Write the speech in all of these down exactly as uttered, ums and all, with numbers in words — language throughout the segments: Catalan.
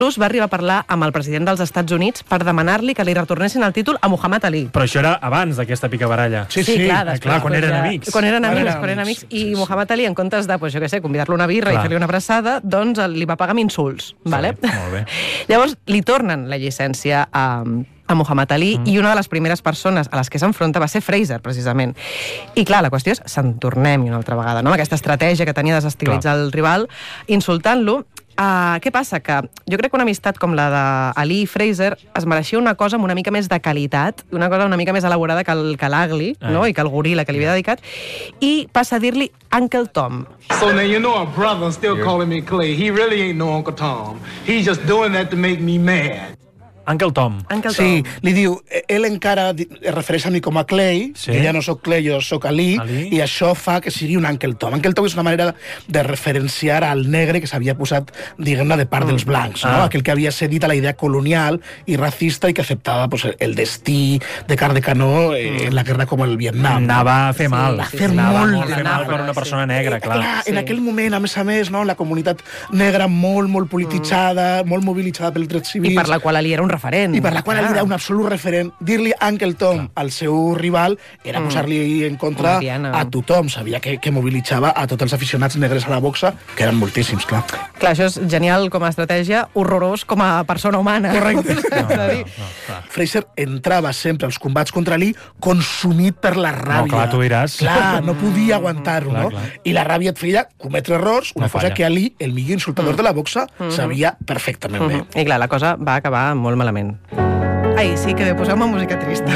Inclús va arribar a parlar amb el president dels Estats Units per demanar-li que li retornessin el títol a Muhammad Ali. Però això era abans d'aquesta picabaralla. Sí, sí, sí, clar, després, clar, quan eren ja, amics. Quan eren amics, quan eren amics. I Muhammad Ali, en comptes de, pues, jo què sé, convidar-lo a una birra clar. I fer-li una abraçada, doncs li va pagar amb insults. Sí, vale? Molt bé. Llavors, li tornen la llicència a... a Muhammad Ali, mm. i una de les primeres persones a les que s'enfronta va ser Fraser, precisament. I clar, la qüestió és, se'n tornem una altra vegada, no? Aquesta estratègia que tenia de desestabilitzar el rival, insultant-lo. Uh, què passa? Que jo crec que una amistat com la d'Ali i Fraser es mereixia una cosa amb una mica més de qualitat, una cosa una mica més elaborada que el, que l'Ugly, ah. no? I que el goril·la que li havia dedicat, i passa a dir-li Uncle Tom. So now you know our brother still calling me Clay. He really ain't no Uncle Tom. He's just doing that to make me mad. Uncle Tom. Uncle Tom. Sí, li diu, ell encara es refereix a mi com a Clay, sí. que ja no soc Clay, jo soc Ali, Ali, i això fa que sigui un Uncle Tom. Uncle Tom és una manera de referenciar al negre que s'havia posat, diguem-ne, de part mm. dels blancs, no? Ah. Aquell que havia cedit a la idea colonial i racista i que acceptava pues, el destí de car de canó eh, en la guerra com el Vietnam. Anava a fer mal. Sí, sí, sí. Anava molt, molt fer mal per una persona sí. negra, clar. clar sí. En aquell moment, a més a més, no, la comunitat negra molt, molt polititzada, mm. molt mobilitzada pels drets civils. I per la qual Ali era un referent. I per la qual Ali era un absolut referent. Dir-li Uncle Tom clar. Al seu rival era mm. posar-li en contra a tothom. Sabia que, que mobilitzava a tots els aficionats negres a la boxa, que eren moltíssims, clar. Clar, això és genial com a estratègia, horrorós com a persona humana. Correcte. No, no, no, no, Fraser entrava sempre als combats contra Ali consumit per la ràbia. No, clar, tu diràs. Clar, no podia aguantar-ho, no? Clar. I la ràbia et feia cometre errors, una no cosa falla. Que Ali, el millor insultador mm. de la boxa, mm. sabia perfectament mm. bé. I clar, la cosa va acabar molt malament. Ai, sí, que bé, poseu-me música trista.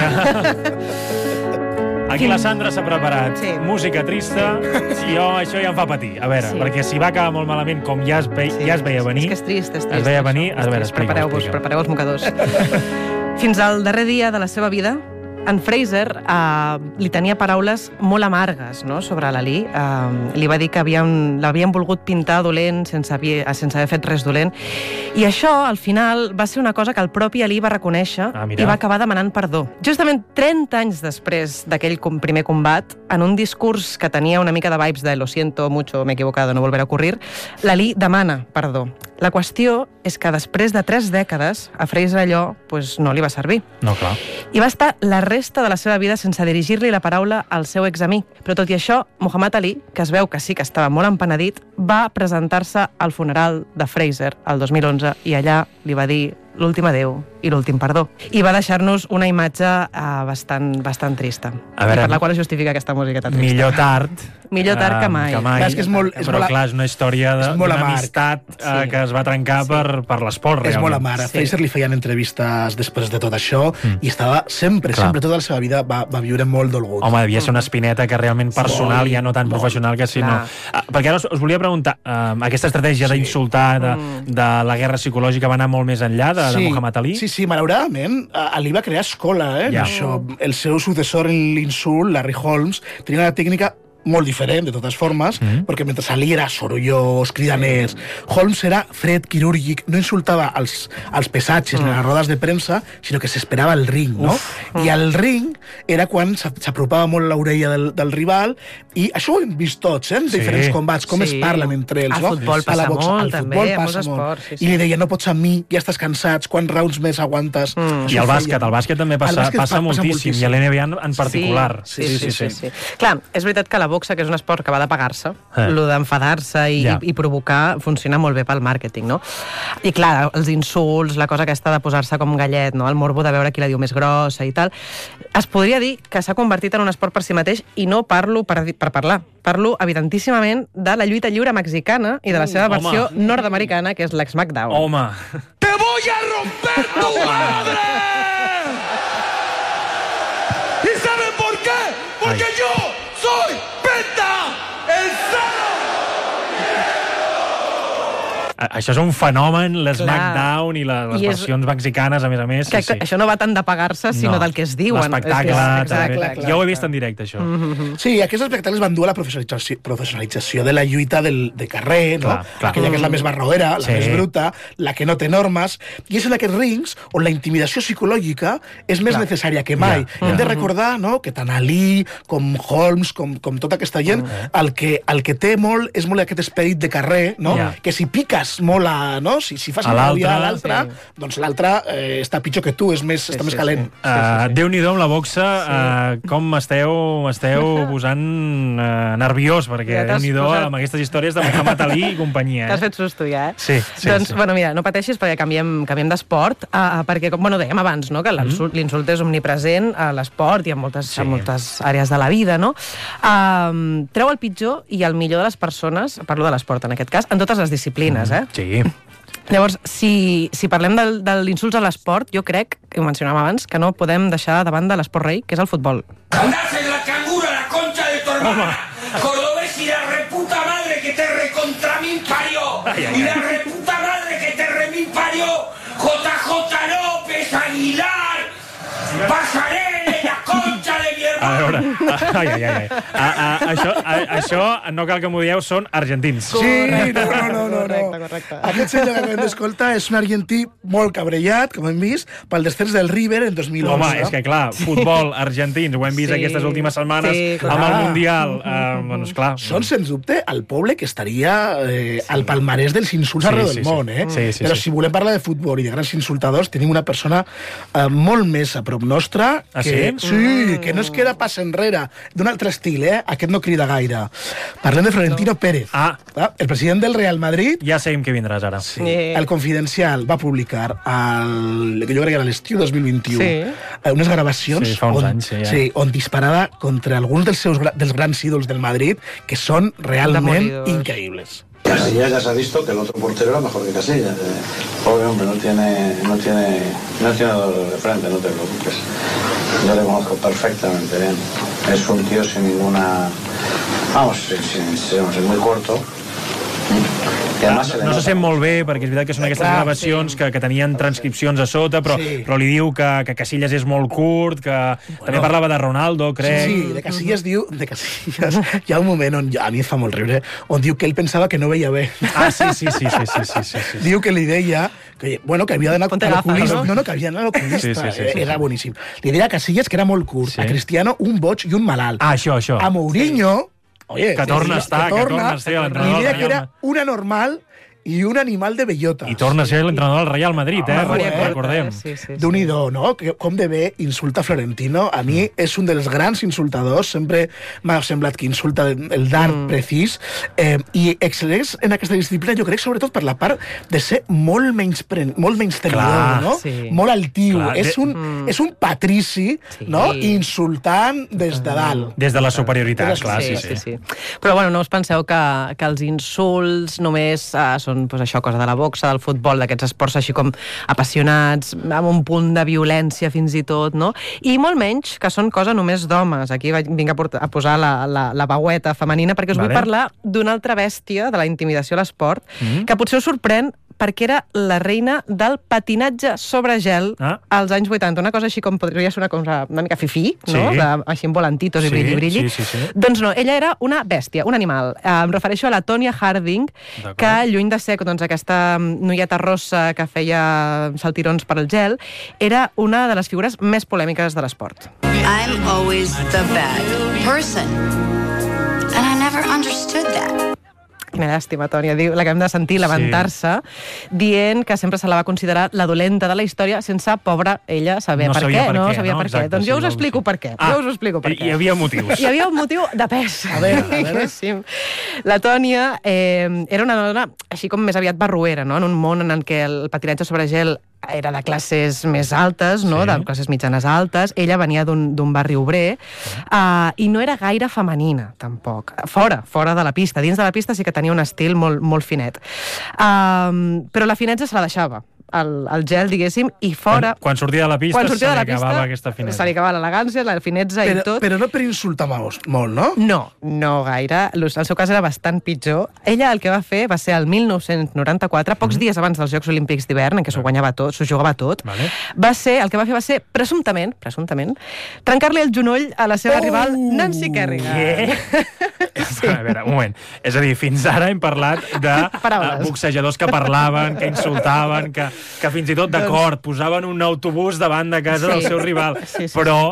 Aquí la Sandra s'ha preparat sí. música trista i jo, això ja em fa patir. A veure, sí. perquè si va acabar molt malament, com ja es, ve, sí. ja es veia venir... És que és trist, és trist. Es veia venir... A veure, prepareu-vos, prepareu els mocadors. Fins al darrer dia de la seva vida, en Fraser eh, li tenia paraules molt amargues, no?, sobre l'Ali. Eh, li va dir que havien, l'havien volgut pintar dolent sense haver, sense haver fet res dolent. I això, al final, va ser una cosa que el propi Ali va reconèixer ah, i va acabar demanant perdó. Justament trenta anys després d'aquell primer combat, en un discurs que tenia una mica de vibes de lo siento mucho, m'he equivocado, no volverá a ocurrir, l'Ali demana perdó. La qüestió és que després de tres dècades a Fraser allò pues, no li va servir. No, clar. I va estar la resta de la seva vida sense dirigir-li la paraula al seu examí. Però tot i això, Muhammad Ali, que es veu que sí que estava molt empenedit, va presentar-se al funeral de Fraser el dos mil onze i allà li va dir l'últim adeu i l'últim perdó. I va deixar-nos una imatge uh, bastant, bastant trista. A veure, per la qual es justifica aquesta música tan trista. Millor tard. Millor tard que mai. Que mai. Clar, és que és molt, és però molt, clar, és una història d'una amistat uh, sí. que es va trencar sí. per, per l'esport, realment. És molt amara. Sí. Fraser li feien entrevistes després de tot això mm. i estava sempre, clar. sempre, tota la seva vida va, va viure molt dolgut. Home, devia ser una espineta que realment personal, sí. ja no tan molt, professional que sinó... Uh, perquè ara us, us volia preguntar, uh, aquesta estratègia sí. d'insultar, de, mm. de la guerra psicològica va anar molt més enllà de, sí. de Muhammad Ali? Sí, sí, malauradament, Ali va crear escola, eh? Ja. Això, el seu successor en l'insult, Larry Holmes, tenia una tècnica molt diferent, de totes formes, mm. perquè mentre Ali era sorollós, cridaners, Holmes era fred, quirúrgic, no insultava als, als pesatges mm. ni a les rodes de premsa, sinó que s'esperava al ring, no? Uf. I al ring era quan s'apropava molt l'orella del, del rival, i això ho hem vist tots, eh? En sí. diferents combats, com sí. es parlen entre ells, al no? Futbol passa a la boxa, molt, al també, futbol a passa molts molt. esports. Sí, sí. I li deia, no pots amb mi, ja estàs cansats, quants rounds més aguantes? Mm. I el bàsquet, el bàsquet també passa, bàsquet passa, passa moltíssim, moltíssim, i a l'N B A en, en particular. Sí sí sí, sí, sí, sí, sí. Clar, és veritat que la boxa, que és un esport que va de pagar-se, eh. lo d'enfadar-se i, ja. i, i provocar, funciona molt bé pel màrqueting, no? I clar, els insults, la cosa aquesta de posar-se com gallet, no? El morbo de veure qui la diu més grossa i tal, es podria dir que s'ha convertit en un esport per si mateix i no parlo per, per parlar. Parlo, evidentíssimament, de la lluita lliure mexicana i de la seva versió Home. nord-americana, que és l'Smackdown. Home! ¡Te voy a romper tu madre! ¿Y saben por qué? Porque Ay. yo soy Penta, el Sano! Això és un fenomen, l'Smackdown i les I és... versions mexicanes, a més a més. Que, sí, sí. Això no va tant de pagar-se, sinó no. del que es diuen. L'espectacle, és que... també. Clar, jo ho he vist en directe, això. Mm-hmm. Sí, aquests espectacles van dur a la professionalització, professionalització de la lluita del, de carrer, no? Clar, clar. Aquella que és la més barroera, la sí. més bruta, la que no té normes, i és en aquests rings on la intimidació psicològica és més clar. necessària que mai. Ja. Hem de recordar, no?, que tant Ali com Holmes, com, com tota aquesta gent, mm-hmm. el, que, el que té molt és molt aquest esperit de carrer, no? Ja. Que si piques molt a... No? Si, si fas odiar a l'altre, sí. doncs l'altre eh, està pitjor que tu, és més, sí, està sí, més calent. Sí. Uh, sí, sí, sí. Déu-n'hi-do amb la boxa, sí. uh, com esteu, esteu posant uh, nerviós, perquè ja Déu-n'hi-do posat... amb aquestes històries de Muhammad Ali i companyia. T'has fet susto ja, eh? Sí, sí. Doncs, sí. bueno, mira, no pateixis perquè canviem, canviem d'esport, uh, perquè, com bueno, dèiem abans, no?, que l'insult, mm. l'insult és omnipresent a l'esport i en moltes, sí. en moltes àrees de la vida, no? Uh, treu el pitjor i el millor de les persones, parlo de l'esport en aquest cas, en totes les disciplines, eh? Sí. Llavors, si, si parlem del, de l'insults a l'esport, jo crec, que ho mencionàvem abans, que no podem deixar de banda l'esport rei, que és el futbol. Andás en la cangura, la concha de tu hermana. Cordobés y la reputa madre que te recontra mil parió. Ay, ay, y la reputa madre que te remil parió. J J López Aguilar. Pasaré la concha de mi hermano. A veure, ai, ai, ai. A, a, això, a, això, no cal que m'ho dieu, són argentins. Sí, no, no, no, no. Correcte, correcte. Aquest senyor que acabem d'escoltar és un argentí molt cabrellat, com hem vist, pel descens del River en dos mil onze. Home, és que clar, futbol, argentins, ho hem vist sí, aquestes últimes setmanes sí, amb el Mundial. Eh, doncs clar. Són, sens dubte, el poble que estaria eh, sí. al palmarès dels insults sí, arreu del sí, món, eh? Sí, sí, Però sí. si volem parlar de futbol i de grans insultadors, tenim una persona eh, molt més a prop nostra, ah, que, sí? sí, mm. que no es queda pas enrere, d'un altre estil, eh? Aquest no crida gaire. Parlem de Florentino no. Pérez, ah. el president del Real Madrid. Ja sabem que vindràs ara. Sí. El Confidencial va publicar el, que jo crec que era l'estiu dos mil vint-i-u sí. unes gravacions sí, fa uns on, anys, sí, ja. sí, on disparava contra alguns dels seus dels grans ídols del Madrid que són realment increïbles. Casillas ya se ha visto que el otro portero era mejor que Casillas. Eh, pobre hombre, no tiene, no tiene, no tiene dolor de frente, no te preocupes. Yo le conozco perfectamente bien. Es un tío sin ninguna, vamos, sin, sin, sin, sin muy corto. No, no se sent molt bé, perquè és veritat que són aquestes Clar, gravacions sí. que, que tenien transcripcions a sota, però, sí. però li diu que, que Casillas és molt curt, que bueno, també parlava de Ronaldo, crec. Sí, sí, de Casillas diu... De Casillas, hi ha un moment on, a mi em fa molt riure, on diu que ell pensava que no veia bé. Ah, sí, sí, sí, sí, sí, sí, sí, sí. Diu que li deia que, bueno, que havia d'anar a l'oculista. No? no, no, que havia d'anar a l'oculista. Sí, sí, sí, sí, era sí. boníssim. Li deia a Casillas que era molt curt, sí. a Cristiano un boig i un malalt. Ah, això, això. A Mourinho... Oye, que torna a estar, que torna a ser l'entrenador del Real Madrid. Que era una normal i un animal de bellotes. I torna a ser l'entrenador del Real Madrid, eh? Oh, eh? Recordem. Sí, sí, sí. Déu-n'hi-do, no? Que, com de bé insulta Florentino. A mi és un dels grans insultadors. Sempre m'ha semblat que insulta el dart mm. precís. Eh, I excel·lents en aquesta disciplina, jo crec, sobretot per la part de ser molt menys, pre... molt menys tenidor, no? Sí. Molt altiu. Clar. És un, mm. és un patrici, sí. no? Insultant des de dalt. Des de la superioritat, clar, sí, sí, sí. sí. Però, bueno, no us penseu que, que els insults només uh, són pues, això, cosa de la boxa, del futbol, d'aquests esports així com apassionats, amb un punt de violència fins i tot, no? I molt menys que són cosa només d'homes. Aquí vinc a, portar, a posar la, la, la veueta femenina perquè us vale. vull parlar d'una altra bèstia de la intimidació a l'esport, mm-hmm. que potser us sorprèn perquè era la reina del patinatge sobre gel ah. als anys vuitanta. Una cosa així com podria ser una cosa una mica fifí, no? Sí. De, així amb volantitos sí, i brilli-brilli. Sí, sí, sí. Doncs no, ella era una bèstia, un animal. Eh, em refereixo a la Tonya Harding, que lluny de ser doncs, aquesta noieta rossa que feia saltirons per al gel, era una de les figures més polèmiques de l'esport. I'm always the bad person. And I never understood that. Quina llàstima, Tònia. Diu, l'acabem de sentir lamentar-se sí. dient que sempre se la va considerar la dolenta de la història sense, pobra, ella saber no per què. Per no què, sabia no? per Exacte, què. Doncs sí, jo us no, explico sí. per què. Ah, jo us explico per què. Hi havia motius. Hi havia un motiu de pes. A veure, a veure. Sí. La Tònia eh, era una dona així com més aviat barruera, no? En un món en què el patinatge sobre gel era de classes més altes, no? Sí. De classes mitjanes altes. Ella venia d'un barri obrer uh, i no era gaire femenina, tampoc. Fora, fora de la pista. Dins de la pista sí que tenia un estil molt, molt finet. Uh, però la finesa se la deixava. El, el gel, diguéssim, i fora... Quan, quan sortia de la pista se li acabava aquesta finesa. Se li acabava l'elegància, la finesa però, i tot. Però no per insultar molt, no? No, no gaire. El seu cas era bastant pitjor. Ella el que va fer va ser el mil nou-cents noranta-quatre, pocs mm. dies abans dels Jocs Olímpics d'hivern, en què s'ho guanyava tot, s'ho jugava tot. Vale. Va ser, el que va fer va ser, presumptament, presumptament, trencar-li el genoll a la seva oh! rival Nancy Kerrigan. Què? Sí. A veure, un moment. És a dir, fins ara hem parlat de uh, boxejadors que parlaven, que insultaven, que, que fins i tot, d'acord, posaven un autobús davant de casa sí. del seu rival. Sí, sí, però...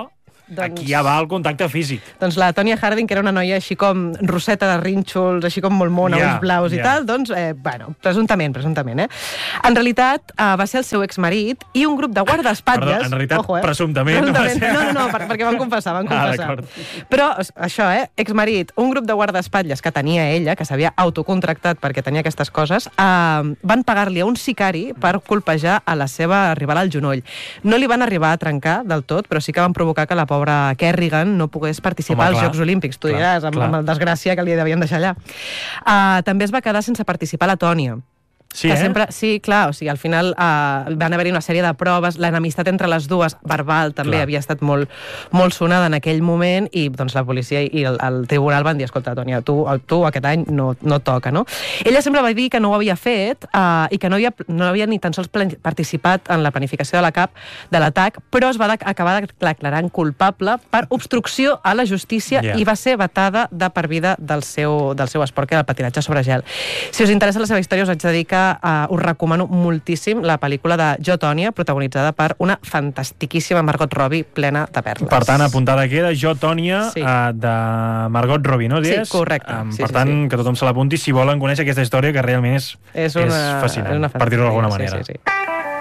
Doncs... Aquí ja va el contacte físic. Doncs la Tonya Harding, que era una noia així com roseta de rínxols, així com molt mona, yeah, ulls blaus yeah. i tal, doncs, eh, bueno, presumptament, presumptament, eh? En realitat, eh, va ser el seu exmarit i un grup de guardaespatlles... Perdó, en realitat, ojo, eh? presumptament... presumptament. No, no, no, per, perquè van confessar, van confessar. Ah, però, això, eh? Exmarit, un grup de guardaespatlles que tenia ella, que s'havia autocontractat perquè tenia aquestes coses, eh, van pagar-li a un sicari per colpejar a la seva rival al genoll. No li van arribar a trencar del tot, però sí que van provocar que la pobra Kerrigan no pogués participar Home, als Jocs Olímpics. Tu clar, diràs, amb, amb el desgràcia que li devien deixar allà. Uh, també es va quedar sense participar a la Tònia. Sí, que eh? sempre, sí, clar, o sigui, al final uh, van haver-hi una sèrie de proves, l'enemistat entre les dues, verbal, també clar. havia estat molt, molt sonada en aquell moment, i doncs la policia i el, el tribunal van dir, escolta, Tònia, tu, tu aquest any no, no toca, no? Ella sempre va dir que no ho havia fet uh, i que no havia, no havia ni tan sols participat en la planificació de la cap de l'atac, però es va de, acabar declarant culpable per obstrucció a la justícia yeah. i va ser vetada de per vida del seu, del seu esport, que era el patinatge sobre gel. Si us interessa la seva història, us haig de dir que Uh, us recomano moltíssim la pel·lícula de Jo, Tònia, protagonitzada per una fantastiquíssima Margot Robbie plena de perles. Per tant, apuntada queda Jo, Tònia, sí. uh, de Margot Robbie, no? Dies? Sí, correcte. Um, sí, per sí, tant, sí. que tothom se l'apunti si volen conèixer aquesta història, que realment és, és, una, és fascinant, és una per dir-ho d'alguna sí, manera. Sí, sí.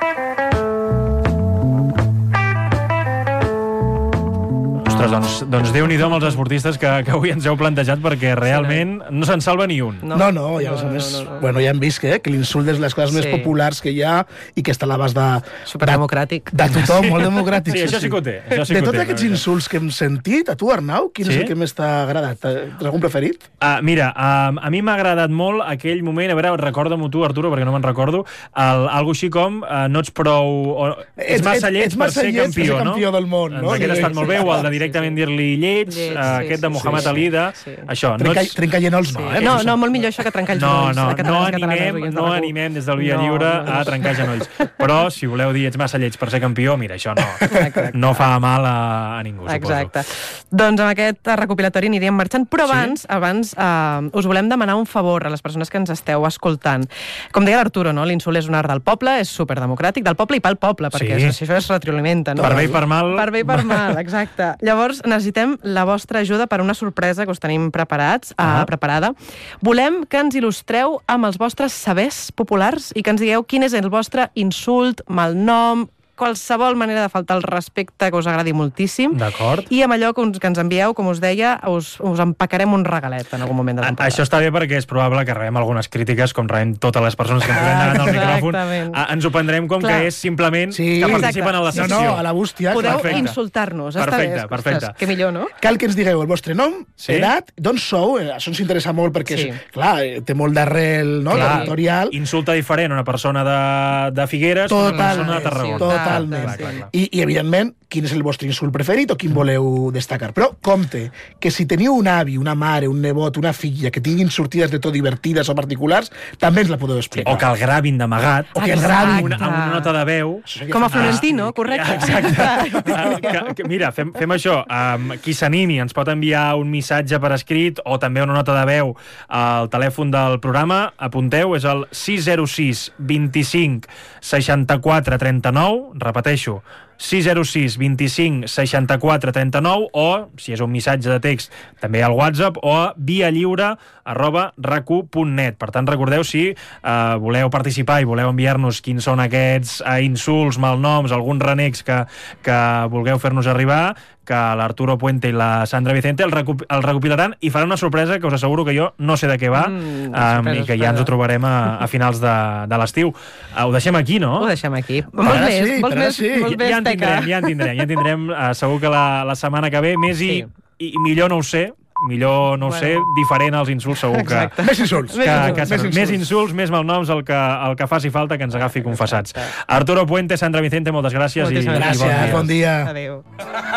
Ostres, doncs, doncs Déu-n'hi-do amb els esportistes que, que avui ens heu plantejat, perquè realment no se'n salva ni un. No, no, no i a més, no, no, no, no. Bueno, ja hem vist que, que l'insult és les coses sí. més populars que hi ha i que està a l'abast de... Superdemocràtic. De, de tothom, molt democràtic. Sí, això sí que ho té. Això sí de tots aquests insults que hem sentit, a tu, Arnau, quin sí? és el que més t'ha agradat? Tens algun preferit? Uh, mira, uh, a mi m'ha agradat molt aquell moment, a veure, recorda-m'ho tu, Arturo, perquè no me'n recordo, el, algo així com uh, no ets prou... O, ets, ets massa lleig per ser campió, no? campió del món, no? Aquest ha estat molt bé, o el de directament dir-li lleig, uh, sí, aquest de Mohamed sí, sí, Ali, de... Sí. Això, trenca, no ets... trenca genols, no, eh? No, no, molt millor això que trencar els genolls. No, no, no animem, no animem des del Via no, Lliure no, no. a trencar genolls. Però, si voleu dir ets massa lleig per ser campió, mira, això no, no fa mal a, a ningú, suposo. Exacte. Doncs amb aquest recopilatori aniríem marxant, però abans, sí? abans uh, us volem demanar un favor a les persones que ens esteu escoltant. Com deia l'Arturo, no? L'insult és un art del poble, és superdemocràtic, del poble i pel poble, perquè sí. això es retroalimenta. No? Per bé i per mal. Per bé i per mal, exacte. Llavors, necessitem la vostra ajuda per una sorpresa que us tenim preparats, uh, preparada. Volem que ens il·lustreu amb els vostres sabers populars i que ens digueu quin és el vostre insult, malnom, qualsevol manera de faltar el respecte que us agradi moltíssim. D'acord. I amb allò que, que ens envieu, com us deia, us, us empacarem un regalet en algun moment de la temporada. Això està bé perquè és probable que rebem algunes crítiques, com rebem totes les persones que ens venen davant del micròfon. Ah, ens ho prendrem com Clar. que és simplement sí. que participen en la secció. No, no, a la bústia. Podeu perfecte. insultar-nos. Perfecte, Està bé, perfecte. Ostres, que millor, no? Cal que ens digueu el vostre nom, sí? edat, d'on sou, això ens interessa molt perquè, sí. és, clar, té molt d'arrel, no?, territorial. Insulta diferent una persona de, de Figueres que una persona de Tarragona. Sí, totalment. Clar, clar, clar. I, I, evidentment, quin és el vostre insult preferit o quin voleu destacar. Però compte, que si teniu un avi, una mare, un nebot, una filla, que tinguin sortides de tot divertides o particulars, també ens la podeu explicar. O que el gravin d'amagat. O que el gravin. Una, amb una nota de veu. Com a Florentino, correcte. Exacte. que, que, mira, fem, fem això. Um, qui s'animi ens pot enviar un missatge per escrit o també una nota de veu al telèfon del programa. Apunteu, és el sis zero sis vint-i-cinc seixanta-quatre trenta-nou. Repeteixo, sis zero sis vint-i-cinc seixanta-quatre trenta-nou, o, si és un missatge de text, també al WhatsApp, o a vialliure arroba racu punt net. Per tant, recordeu, si eh, voleu participar i voleu enviar-nos quins són aquests eh, insults, malnoms, alguns renecs que, que vulgueu fer-nos arribar, que l'Arturo Puente i la Sandra Vicente el, recup el recopilaran i faran una sorpresa que us asseguro que jo no sé de què va, mm, um, i que ja ens ho trobarem a, a finals de, de l'estiu. Uh, ho deixem aquí, no? Ho deixem aquí. Vols més? Sí, Vols més? Sí. Vols Ja, ja en tindrem, ja en tindrem. Ja en tindrem uh, segur que la, la setmana que ve, més i, sí. i, i millor no ho sé, millor, no ho bueno. sé, diferent als insults, segur que... Exacte. Més insults. Que, que, que, més, insults. més insults, més malnoms, el que, el que faci falta que ens agafi confessats. Arturo Puente, Sandra Vicente, moltes gràcies. Moltes i, gràcies. I bon dia. Bon dia. Adéu.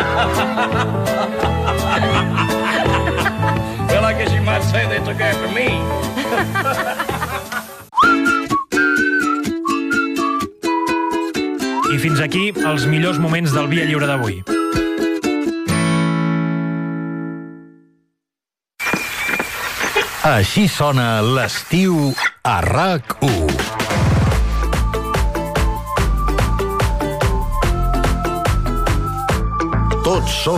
Well, I guess you might say they took after me. I fins aquí els millors moments del Via Lliure d'avui. Així sona l'estiu a RAC u. Tots som